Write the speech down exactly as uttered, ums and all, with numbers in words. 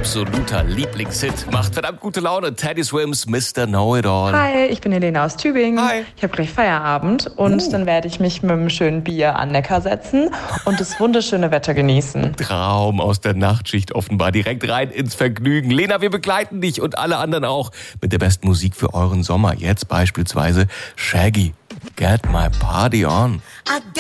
absoluter Lieblingshit. Macht verdammt gute Laune. Teddy Swims, Mister Know-It-All. Hi, ich bin Helene aus Tübingen. Hi. Ich habe gleich Feierabend und uh. dann werde ich mich mit einem schönen Bier an Neckar setzen und das wunderschöne Wetter genießen. Traum aus der Nachtschicht offenbar. Direkt rein ins Vergnügen. Lena, wir begleiten dich und alle anderen auch mit der besten Musik für euren Sommer. Jetzt beispielsweise Shaggy, Get My Party On.